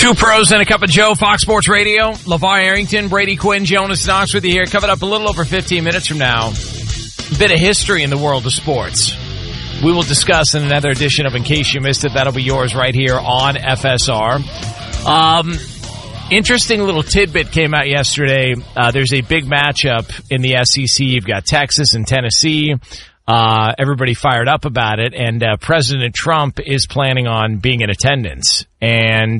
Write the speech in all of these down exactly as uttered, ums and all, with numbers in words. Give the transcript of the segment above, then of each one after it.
Two pros and a cup of Joe, Fox Sports Radio. LeVar Arrington, Brady Quinn, Jonas Knox with you here. Coming up a little over fifteen minutes from now. A bit of history in the world of sports. We will discuss in another edition of In Case You Missed It. That'll be yours right here on F S R. Um, interesting little tidbit came out yesterday. Uh, there's a big matchup in the S E C. You've got Texas and Tennessee. Uh, everybody fired up about it. And uh, President Trump is planning on being in attendance. And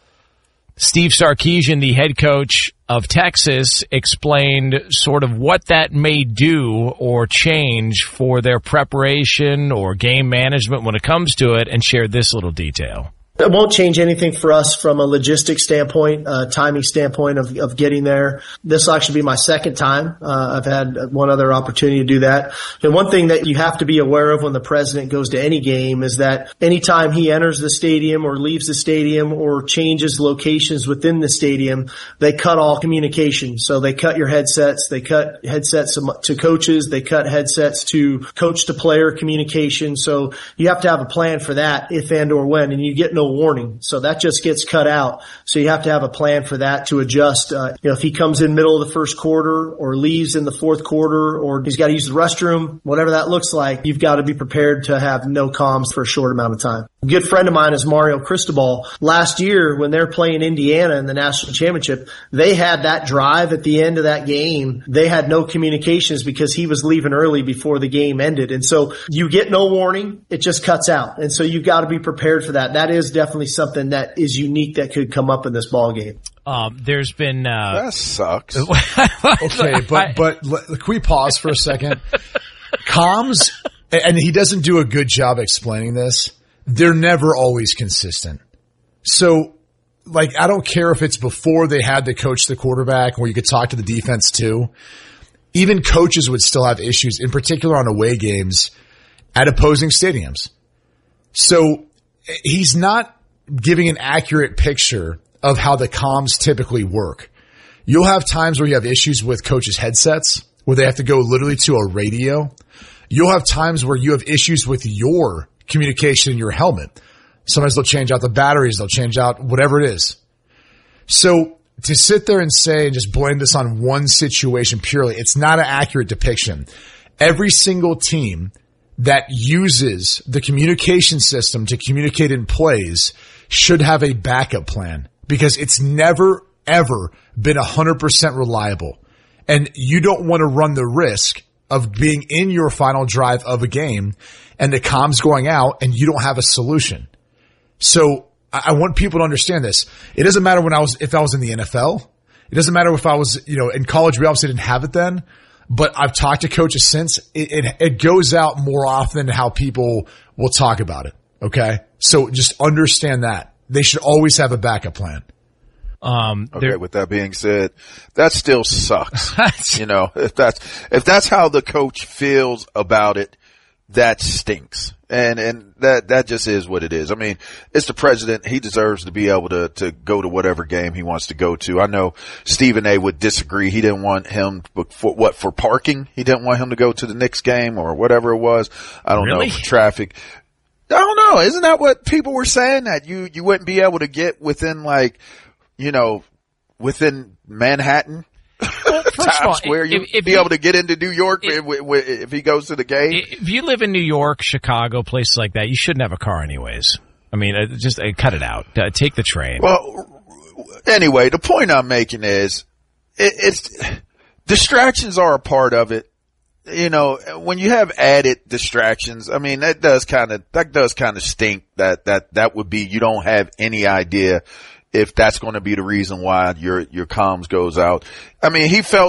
Steve Sarkisian, the head coach of Texas, explained sort of what that may do or change for their preparation or game management when it comes to it, and shared this little detail. It won't change anything for us from a logistics standpoint, uh, timing standpoint of, of getting there. This will actually be my second time. Uh, I've had one other opportunity to do that. And one thing that you have to be aware of when the president goes to any game is that anytime he enters the stadium or leaves the stadium or changes locations within the stadium, they cut all communication. So they cut your headsets, they cut headsets to coaches, they cut headsets to coach to player communication. So you have to have a plan for that if and or when, and you get no warning. So that just gets cut out. So you have to have a plan for that to adjust. Uh, you know, if he comes in middle of the first quarter or leaves in the fourth quarter or he's got to use the restroom, whatever that looks like, you've got to be prepared to have no comms for a short amount of time. A good friend of mine is Mario Cristobal. Last year when they're playing Indiana in the national championship, they had that drive at the end of that game. They had no communications because he was leaving early before the game ended. And so you get no warning. It just cuts out. And so you've got to be prepared for that. That is definitely something that is unique that could come up in this ball game. Um, there's been, uh, that sucks. Okay, but, but can we pause for a second? Comms, and he doesn't do a good job explaining this. They're never always consistent. So, like, I don't care if it's before they had to coach the quarterback where you could talk to the defense too. Even coaches would still have issues, in particular on away games at opposing stadiums. So he's not giving an accurate picture of how the comms typically work. You'll have times where you have issues with coaches' headsets where they have to go literally to a radio. You'll have times where you have issues with your communication in your helmet. Sometimes they'll change out the batteries. They'll change out whatever it is. So to sit there and say and just blame this on one situation purely, it's not an accurate depiction. Every single team that uses the communication system to communicate in plays should have a backup plan because it's never, ever been one hundred percent reliable. And you don't want to run the risk of being in your final drive of a game and the comms going out and you don't have a solution. So I want people to understand this. It doesn't matter when I was, if I was in the N F L. It doesn't matter if I was, you know, in college. We obviously didn't have it then, but I've talked to coaches since. It, it, it goes out more often than how people will talk about it. Okay. So just understand that they should always have a backup plan. Um, okay. With that being said, that still sucks. You know, if that's, if that's how the coach feels about it, that stinks. And, and that, that just is what it is. I mean, it's the president. He deserves to be able to, to go to whatever game he wants to go to. I know Stephen A would disagree. He didn't want him for what, for parking? He didn't want him to go to the Knicks game or whatever it was. I don't really? know, for traffic. I don't know. Isn't that what people were saying, that you, you wouldn't be able to get within, like, you know, within Manhattan? Well, first Times of all, Square, you if, if be you, able to get into New York if, if, if he goes to the game. If you live in New York, Chicago, places like that, you shouldn't have a car anyways. I mean, uh, just uh, cut it out. Uh, take the train. Well, anyway, the point I'm making is it, it's distractions are a part of it. You know, when you have added distractions, I mean, that does kind of, that does kind of stink. That, that, that would be, you don't have any idea if that's going to be the reason why your, your comms goes out. I mean, he felt